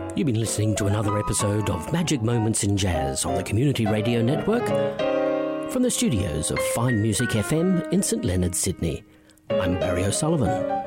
You've been listening to another episode of Magic Moments in Jazz on the Community Radio Network from the studios of Fine Music FM in St Leonard, Sydney. I'm Barry O'Sullivan.